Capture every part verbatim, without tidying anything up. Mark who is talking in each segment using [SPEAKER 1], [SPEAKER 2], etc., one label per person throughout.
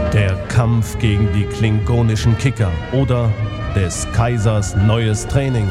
[SPEAKER 1] Der Kampf gegen die klingonischen Kicker oder des Kaisers neues Training.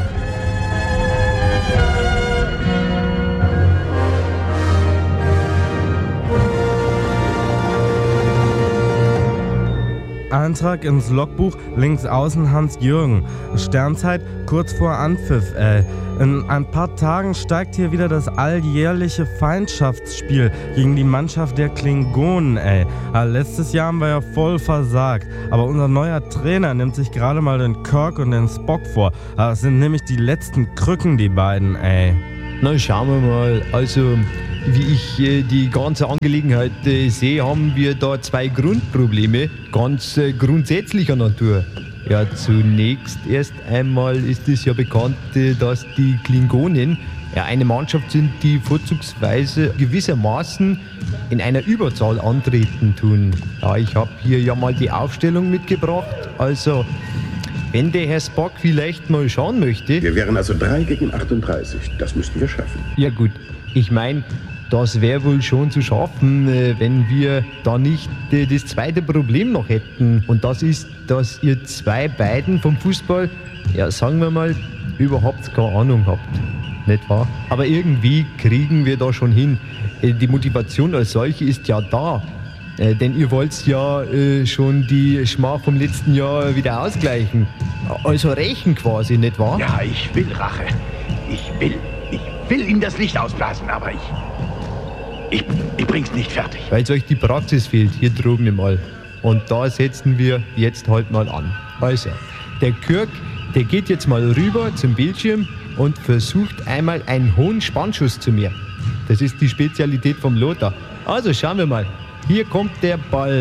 [SPEAKER 2] Eintrag ins Logbuch, links außen Hans-Jürgen. Sternzeit kurz vor Anpfiff. Äh. In ein paar Tagen steigt hier wieder das alljährliche Feindschaftsspiel gegen die Mannschaft der Klingonen. Ey. Ja, letztes Jahr haben wir ja voll versagt. Aber unser neuer Trainer nimmt sich gerade mal den Kirk und den Spock vor. Das sind nämlich die letzten Krücken, die beiden. Ey.
[SPEAKER 3] Na, schauen wir mal. Also, wie ich äh, die ganze Angelegenheit äh, sehe, haben wir da zwei Grundprobleme, ganz äh, grundsätzlicher Natur. Ja, zunächst erst einmal ist es ja bekannt, äh, dass die Klingonen ja eine Mannschaft sind, die vorzugsweise gewissermaßen in einer Überzahl antreten tun. Ja, ich habe hier ja mal die Aufstellung mitgebracht. Also, wenn der Herr Spock vielleicht mal schauen möchte...
[SPEAKER 4] Wir wären also drei gegen achtunddreißig. Das müssten wir schaffen.
[SPEAKER 3] Ja gut, ich meine... Das wäre wohl schon zu schaffen, wenn wir da nicht das zweite Problem noch hätten. Und das ist, dass ihr zwei beiden vom Fußball, ja sagen wir mal, überhaupt keine Ahnung habt. Nicht wahr? Aber irgendwie kriegen wir da schon hin. Die Motivation als solche ist ja da. Denn ihr wollt ja schon die Schmach vom letzten Jahr wieder ausgleichen. Also rächen quasi, nicht wahr?
[SPEAKER 5] Ja, ich will Rache. Ich will, ich will ihm das Licht ausblasen, aber ich... Ich, ich bring's nicht fertig.
[SPEAKER 3] Weil euch die Praxis fehlt, hier droben im All. Und da setzen wir jetzt halt mal an. Also, der Kirk, der geht jetzt mal rüber zum Bildschirm und versucht einmal einen hohen Spannschuss zu mir. Das ist die Spezialität vom Lothar. Also, schauen wir mal. Hier kommt der Ball.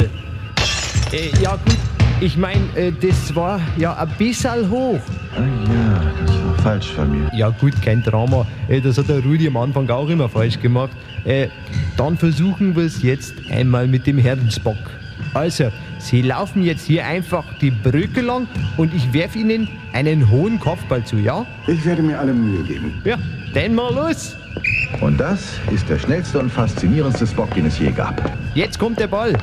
[SPEAKER 3] Äh, ja gut, ich meine, äh, das war ja ein bisschen hoch.
[SPEAKER 6] Ah ja, das war falsch von mir.
[SPEAKER 3] Ja gut, kein Drama. Äh, das hat der Rudi am Anfang auch immer falsch gemacht. Äh, dann versuchen wir es jetzt einmal mit dem Herrn Spock. Also, Sie laufen jetzt hier einfach die Brücke lang und ich werfe Ihnen einen hohen Kopfball zu, ja?
[SPEAKER 4] Ich werde mir alle Mühe geben.
[SPEAKER 3] Ja, dann mal los.
[SPEAKER 6] Und das ist der schnellste und faszinierendste Spock, den es je gab.
[SPEAKER 3] Jetzt kommt der Ball.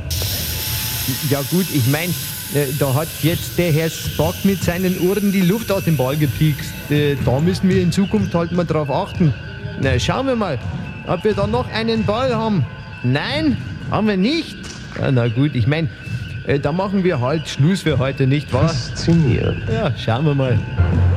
[SPEAKER 3] Ja gut, ich meine, äh, da hat jetzt der Herr Spock mit seinen Ohren die Luft aus dem Ball gepiekst. Äh, da müssen wir in Zukunft halt mal drauf achten. Na, schauen wir mal, ob wir da noch einen Ball haben. Nein, haben wir nicht. Ja, na gut, ich meine, äh, da machen wir halt Schluss für heute, nicht wahr?
[SPEAKER 6] Faszinierend.
[SPEAKER 3] Ja, schauen wir mal.